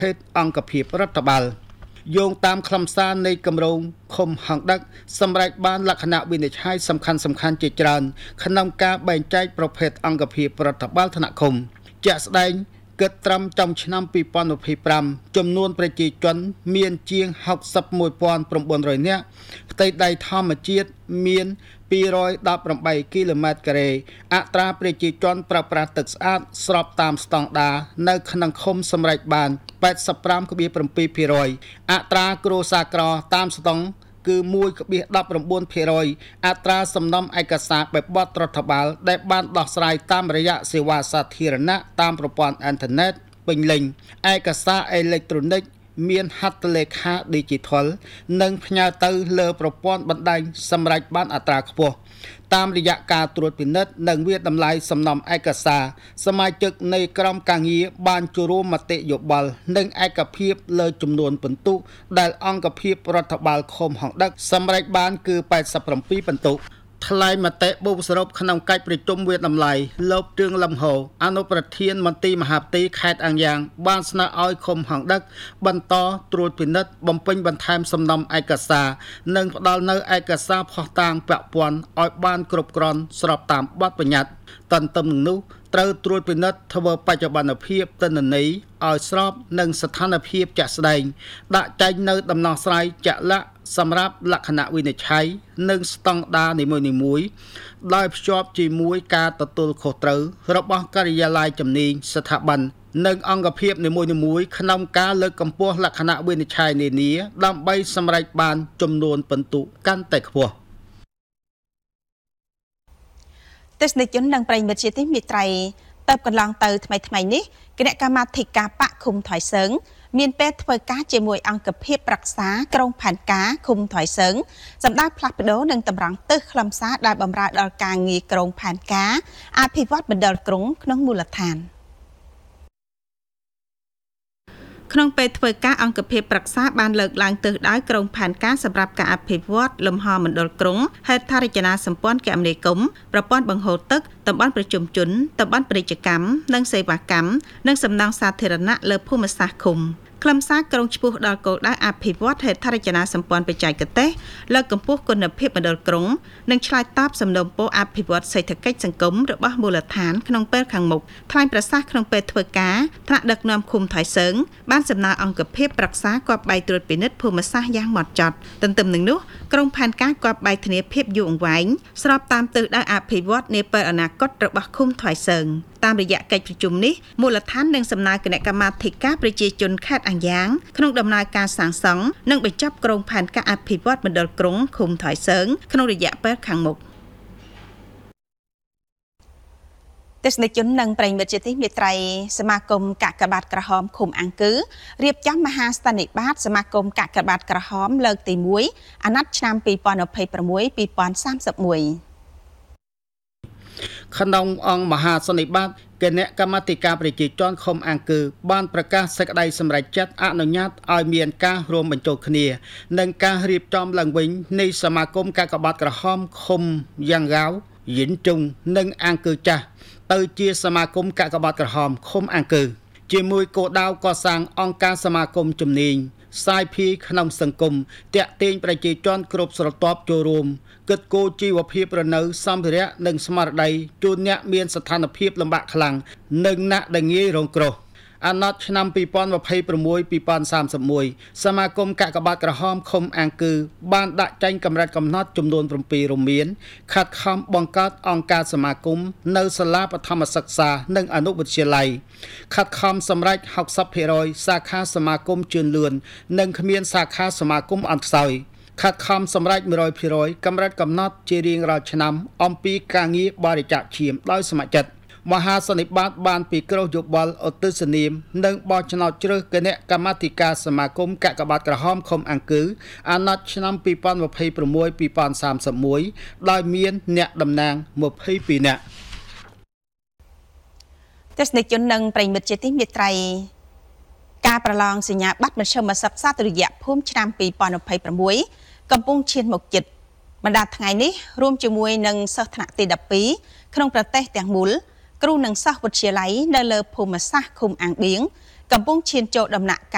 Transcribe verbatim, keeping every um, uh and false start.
ភេទអង្គភាពរដ្ឋបាលយោងតាមខ្លឹមសារនៃគម្រោងឃុំហង្សដឹកសម្រាប់បានលក្ខណៈវិនិច្ឆ័យសំខាន់សំខាន់ជាច្រើនក្នុងការបែងចែកប្រភេទអង្គភាពរដ្ឋបាលថ្នាក់ឃុំជាក់ស្ដែងគិតត្រឹមចំឆ្នាំ ពីរពាន់ម្ភៃប្រាំ ចំនួនប្រជាជនមានជាង ហុកសិបមួយពាន់ប្រាំបួនរយ នាក់ផ្ទៃដីធម្មជាតិមាន ពីររយដប់ប្រាំបីគីឡូម៉ែត្រការ៉េអត្រាប្រជាជនប្រើប្រាស់ទឹកស្អាតស្របតាមស្តង់ដារនៅក្នុងឃុំសម្រេចបាន 八十ប្រាំ ភាគរយ អត្រាគ្រួសារក្រតាមស្តង់គឺ មួយ ភាគដប់ប្រាំបួន ភាគរយ អត្រាសំណុំឯកសារបែបបទរដ្ឋបាលដែលបានដោះស្រាយតាមរយៈសេវាសាធារណៈតាមប្រព័ន្ធអ៊ីនធឺណិតពេញលេញឯកសារអេឡិចត្រូនិកមានហត្ថលេខា Digital និងផ្ញើទៅលើប្រព័ន្ធបណ្ដាញសម្រាប់បានអត្រាខ្ពស់តាមរយៈការត្រួតពិនិត្យនិងវាតម្លៃសំណុំឯកសារសមាជិកនៃក្រុមការងារបានចូលរួមមតិយោបល់និងឯកភាពលើចំនួនពិន្ទុដែលអង្គភាពរដ្ឋបាលឃុំហង្សដឹកសម្រេចបានគឺ แปดสิบเจ็ด ពិន្ទុថ្លែងមតិបូកសរុបក្នុងកិច្ចប្រជុំវាតម្លៃលោកទឿងលំហូអនុប្រធានមន្ទីរមហាផ្ទៃខេត្តអាំងយ៉ាងបានស្នើឲ្យឃុំហង្សដឹកបន្តត្រួតពិនិត្យបំពេញបន្ថែមសំណុំឯកសារនិងផ្ដល់នូវឯកសារភស្តុតាងពាក់ព័ន្ធឲ្យបានគ្រប់គ្រាន់ស្របតាមបទបញ្ញត្តិទន្ទឹមនឹងនោះត្រូវត្រួតពិនិត្យធ្វើបច្ចុប្បន្នភាពទិន្នន័យឲ្យស្របនឹងស្ថានភាពជាក់ស្ដែងដាក់ចេញនៅដំណោះស្រាយជាក់លាក់សម្រាប់លក្ខណៈវិនិច្ឆ័យនិងស្តង់ដារនីមួយៗដោយភ្ជាប់ជាមួយការទទួលខុសត្រូវរបស់ការិយាល័យជំនាញស្ថាប័ននិងអង្គភាពនីមួយៗក្នុងការលើកកម្ពស់លក្ខណៈវិនិច្ឆ័យនានាដើម្បីសម្រេចបានចំនួនពិន្ទុកាន់តែខ្ពស់ទេសនិជននិងប្រិយមិត្តជាទីមេត្រីតើបកន្លងទៅថ្មីថ្មីនេះគណៈកម្មាធិការបកឃុំថយសឹងមានពេលធ្វើការជាមួយអង្គភាពប្រឹក្សាក្រុងផែនការឃុំថយសឹងសម្ដៅផ្លាស់ប្ដូរនិងតម្រង់ទិសខ្លឹមសារដែលបម្រើដល់ការងារក្រុងផែនការអភិវឌ្ឍមណ្ឌលក្រុងក្នុងមូលដ្ឋានក្នុងពេលធ្វើការអង្គភាពប្រឹក្សាបានលើកឡើងទិសដៅក្រុងផែនការសម្រាប់ការអភិវឌ្ឍលំហមណ្ឌលក្រុងហេដ្ឋារចនាសម្ព័ន្ធគមនាគមន៍ប្រព័ន្ធបង្ហូរទឹកតំបន់ប្រជុំជនតំបន់ពាណិជ្ជកម្មនិងសេវាកម្មនិងសំណង់សាធារណៈលើភូមិសាស្ត្រឃុំខ្លឹមសារក្រុងឆ្ពោះដល់គោលដៅអភិវឌ្ឍហេដ្ឋារចនាសម្ព័ន្ធបច្ចេកទេសលើកកម្ពស់គុណភាពមណ្ឌលក្រុងនិងឆ្លើយតបសំណូមពរអភិវឌ្ឍសេដ្ឋកិច្ចសង្គមរបស់មូលដ្ឋានក្នុងពេលខាងមុខថ្លែងប្រសាសន៍ក្នុងពេលធ្វើការថ្នាក់ដឹកនាំឃុំថៃសើងបានសំណើអង្គភាពប្រឹក្សាគប្បីត្រួតពិនិត្យភូមិសាស្ត្រយ៉ាងម៉ត់ចត់ទន្ទឹមនឹងនោះក្រុងផែនការគប្បីធានាភាពយូរអង្វែងស្របតាមទិសដៅអភិវឌ្ឍនាពេលអនាគតរបស់ឃុំថៃសើងតាមរយៈកិច្ចប្រជុំនេះមូលដ្ឋាននិងសំណើគណៈកម្មាធិការប្រជាជនខេត្តអាំងយ៉ាងក្នុងដំណើរការសាងសង់និងបញ្ចប់ក្រុងផែនការអភិវឌ្ឍមណ្ឌលក្រុងឃុំថៃសើងក្នុងរយៈពេលខាងមុខទេសនិជននិងប្រិយមិត្តជាទីមេត្រីសមាគមកាកបាទក្រហមឃុំអង្គររៀបចំមហាស្តនិបាតសមាគមកាកបាទក្រហមលើកទីមួយអាណត្តិឆ្នាំពីរពាន់ម្ភៃប្រាំមួយ ពីរពាន់សាមសិបមួយក្នុងអង្គមហាសន្និបាតគណៈកម្មាធិការប្រជាជនឃុំអង្គរបានប្រកាសសេចក្តីសម្រេចចិត្តអនុញ្ញាតឲ្យមានការរួមបញ្ចូលគ្នានិងការរៀបចំឡើងវិញនៃសមាគមកាកបាទក្រហមឃុំយ៉ាងហ្គាវយិនជុងនិងអង្គរចាស់ទៅជាសមាគមកាកបាទក្រហមឃុំអង្គរជាមួយគោលដៅកសាងអង្គការសមាគមជំនាញសាយភីក្នុងសង្គមតាក់ទាញប្រជាជនគ្រប់ស្រទាប់ចូលរួមគិតគូរជីវភាពរនៅសម្ភារៈនិងស្មារតីជូនអ្នកមានស្ថានភាពលំបាកខ្លាំងនិងអ្នកដែលងាយរងគ្រោះអាណត្តិឆ្នាំពីរពាន់ម្ភៃប្រាំមួយ ពីរពាន់សាមសិបមួយសមាគមកាកបាទក្រហមឃុំអង្គរបានដាក់ចេញកម្រិតកំណត់ចំនួន7រួមមានខិតខំបង្កើតអង្គការសមាគមនៅសាលាបឋមសិក្សានិងអនុវិទ្យាល័យខិតខំសម្រេច ហុកសិបភាគរយ សាខាសមាគមជឿនលឿននិងគ្មានសាខាសមាគមអន្តខ្សោយខិតខំសម្រេច មួយរយភាគរយ កម្រិតកំណត់ជារៀងរាល់ឆ្នាំអំពីការងារបរិច្ចាគឈាមដោយស្ម័គ្រចិត្តមហាសន្និបាតបានពិគ្រោះយោបល់ឧទ្ទិសនាមនិងបោះឆ្នោតជ្រើសគណៈកម្មាធិការសមាគមកាកបាទក្រហមឃុំអង្គរអាណត្តិឆ្នាំពីរពាន់ម្ភៃប្រាំមួយ ពីរពាន់សាមសិបមួយដោយមានអ្នកតំណាងម្ភៃពីរនាក់ទេសនិជននិងប្រិយមិត្តជាទីមេត្រីការប្រឡងសញ្ញាបត្រមធ្យមសិក្សាទុតិយភូមិឆ្នាំពីរពាន់ម្ភៃប្រាំមួយកំពុងឈានមកជិតបណ្ដាថ្ងៃនេះរួមជាមួយនឹងសិស្សថ្នាក់ទីដប់ពីរក្នុងប្រទេសទាំងមូលគ្រូនិងសិស្សវិទ្យាល័យនៅលើភូមិសាស្ត្រឃុំអាំងបៀងកំពុងឈានចូលដំណាក់កាល